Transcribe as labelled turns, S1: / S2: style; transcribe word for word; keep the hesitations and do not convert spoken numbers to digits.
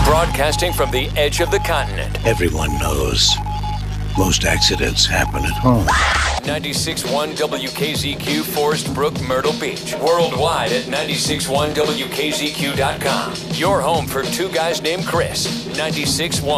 S1: Broadcasting from the edge of the continent.
S2: Everyone knows most accidents happen at home.
S1: ninety-six point one W K Z Q, Forest Brook, Myrtle Beach. Worldwide at ninety-six point one W K Z Q dot com. Your home for two guys named Chris. ninety-six point one